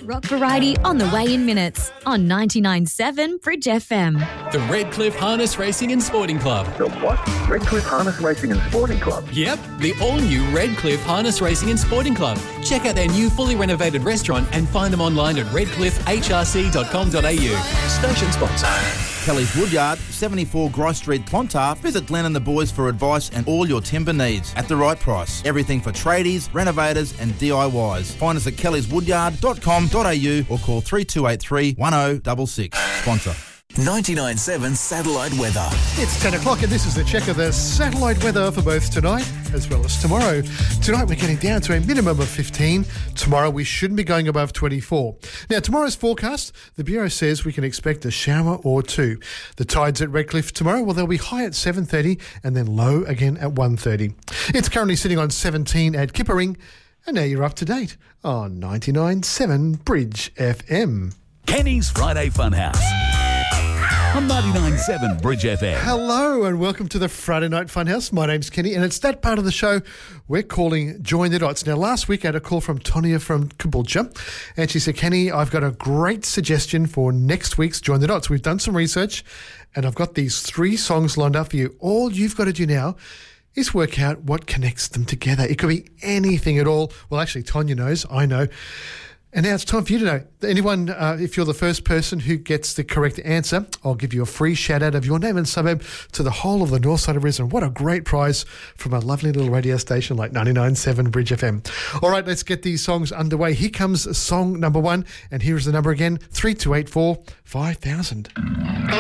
rock variety on the way in minutes on 99.7 Bridge FM. The Redcliffe Harness Racing and Sporting Club. The what? Redcliffe Harness Racing and Sporting Club? Yep, the all-new Redcliffe Harness Racing and Sporting Club. Check out their new fully renovated restaurant and find them online at redcliffehrc.com.au. Station sponsor. Kelly's Woodyard, 74 Grice Street, Clontarf. Visit Glenn and the boys for advice and all your timber needs at the right price. Everything for tradies, renovators and DIYs. Find us at kellyswoodyard.com.au or call 3283 1066. Sponsor. 99.7 Satellite Weather. It's 10 o'clock and this is the check of the satellite weather for both tonight as well as tomorrow. Tonight we're getting down to a minimum of 15. Tomorrow we shouldn't be going above 24. Now tomorrow's forecast, the Bureau says we can expect a shower or two. The tides at Redcliffe tomorrow, well, they'll be high at 7:30 and then low again at 1:30. It's currently sitting on 17 at Kippering. And now you're up to date on 99.7 Bridge FM. Kenny's Friday Funhouse on 99.7 Bridge FM. Hello and welcome to the Friday Night Funhouse. My name's Kenny and it's that part of the show we're calling Join the Dots. Now last week I had a call from Tonya from Caboolture and she said, Kenny, I've got a great suggestion for next week's Join the Dots. We've done some research and I've got these 3 songs lined up for you. All you've got to do now is work out what connects them together. It could be anything at all. Well, actually, Tonya knows, I know. And now it's time for you to know. Anyone, if you're the first person who gets the correct answer, I'll give you a free shout-out of your name and suburb to the whole of the north side of Brisbane. What a great prize from a lovely little radio station like 99.7 Bridge FM. All right, let's get these songs underway. Here comes song number 1, and here is the number again, 3284 5000.